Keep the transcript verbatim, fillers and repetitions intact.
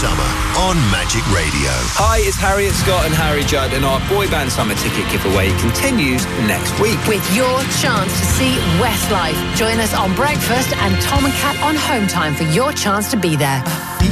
summer on Magic Radio. Hi, it's Harriet Scott and Harry Judd, and our boy band summer ticket giveaway continues next week. With your chance to see Westlife. Join us on Breakfast and Tom and Cat on Home Time for your chance to be there.